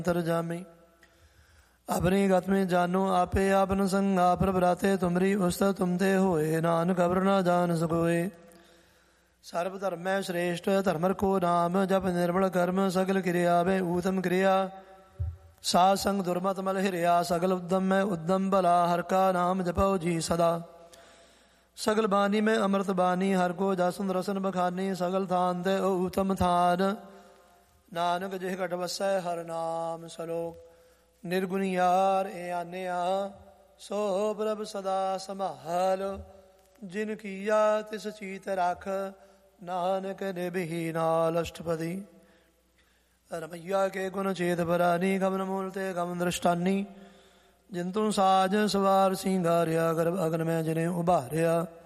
अंतर जामी। अपनी गत में जानो आपे आपन संगा प्रभराते तुमरी उस्त तुम ते होए, नानक अवर न जान सकोए। सर्व धर्म में श्रेष्ठ धर्मर को नाम, जप निर्मल कर्म सगल क्रिया में उत्तम क्रिया। साध संग दुर्मत मल हिरिया, सगल उद्दम में उद्दम भला, हर का नाम जपो जी सदा। सगल बानी में अमृत बानी, हर को जासुन रसन बखानी, सगल थान ते उत्तम थान, नानक जिह घट वसै हर नाम सलोक। निर्गुण यार ए आन्या, सो प्रभ सदा संभाल, जिन किया तिस चीत राख, नानक निभिही नाल अष्टपदी। रमैया के गुण चेत परानी, गमन मूल ते गमन दृष्टानी, जिन तू साज सवार सिंगारिया, गर्भ अगन में जिन्हें उभारिया।